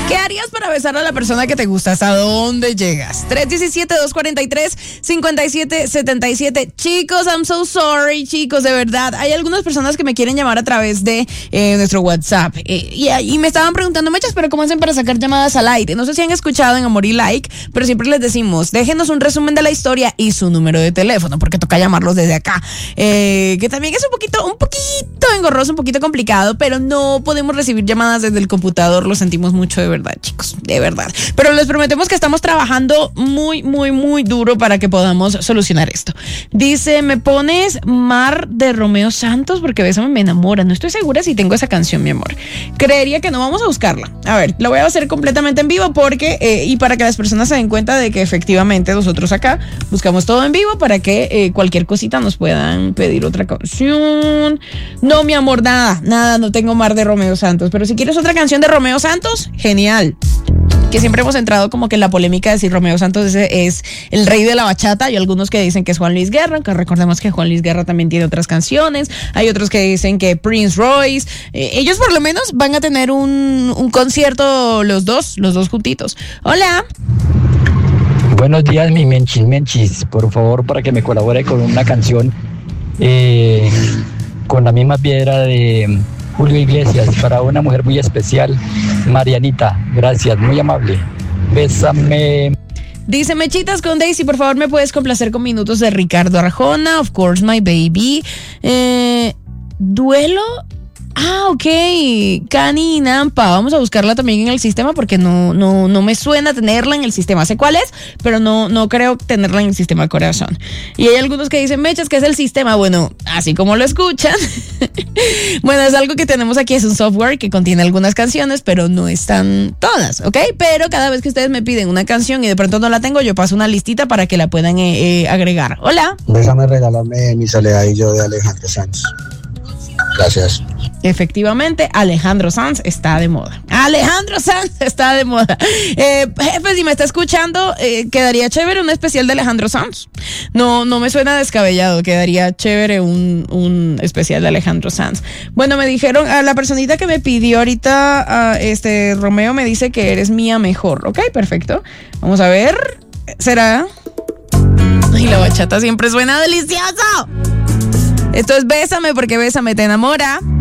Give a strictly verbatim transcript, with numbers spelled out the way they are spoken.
¿Qué harías para besar a la persona que te gusta? ¿Hasta dónde llegas? tres uno siete, dos cuatro tres, cinco siete siete siete. Chicos, I'm so sorry, chicos, de verdad. Hay algunas personas que me quieren llamar a través de eh, nuestro WhatsApp. Eh, y, y me estaban preguntando, mechas, pero ¿cómo hacen para sacar llamadas al aire? No sé si han escuchado en Amor y Like, pero siempre les decimos, déjenos un resumen de la historia y su número de teléfono, porque toca llamarlos desde acá. Eh, que también es un poquito, un poquito engorroso, un poquito complicado, pero no podemos recibir llamadas desde el computador. Lo sentimos mucho, de verdad, chicos, de verdad. Pero les prometemos que estamos trabajando muy, muy, muy duro para que podamos solucionar esto. Dice, ¿me pones Mar de Romeo Santos? Porque Bésame me enamora. No estoy segura si tengo esa canción, mi amor. Creería que no. Vamos a buscarla. A ver, la voy a hacer completamente en vivo porque, eh, y para que las personas se den cuenta de que efectivamente nosotros acá buscamos todo en vivo para que eh, cualquier cosita nos puedan pedir otra canción. No, mi amor, nada, nada, no tengo Mar de Romeo Santos. Pero si quieres otra canción de Romeo Santos, genial. Que siempre hemos entrado como que en la polémica de si Romeo Santos es, es el rey de la bachata. Hay algunos que dicen que es Juan Luis Guerra, que recordemos que Juan Luis Guerra también tiene otras canciones. Hay otros que dicen que Prince Royce. Eh, ellos por lo menos van a tener un, un concierto los dos, los dos juntitos. Hola. Buenos días, mi Menchis Menchis. Por favor, para que me colabore con una canción eh, con la misma piedra de Julio Iglesias, para una mujer muy especial, Marianita. Gracias, muy amable. Bésame. Dice, Mechitas con Daisy, por favor, ¿me puedes complacer con minutos de Ricardo Arjona? Of course, my baby. Eh, ¿Duelo? Ah, ok. Cani y Nampa. Vamos a buscarla también en el sistema porque no, no, no me suena tenerla en el sistema. Sé cuál es, pero no, no creo tenerla en el sistema corazón. Y hay algunos que dicen, Mechas, ¿qué es el sistema? Bueno, así como lo escuchan. Bueno, es algo que tenemos aquí, es un software que contiene algunas canciones, pero no están todas, ¿ok? Pero cada vez que ustedes me piden una canción y de pronto no la tengo, yo paso una listita para que la puedan eh, eh, agregar. Hola. Déjame regalarme Mi Soledad y Yo de Alejandro Sanz. Gracias. Efectivamente, Alejandro Sanz está de moda. Alejandro Sanz está de moda. Eh, jefe, si me está escuchando, eh, quedaría chévere un especial de Alejandro Sanz. No, no me suena descabellado. Quedaría chévere un, un especial de Alejandro Sanz. Bueno, me dijeron, a la personita que me pidió ahorita, a este Romeo, me dice que eres mía mejor. Ok, perfecto. Vamos a ver. ¿Será? Ay, la bachata siempre suena delicioso. Esto es Bésame porque Bésame te enamora.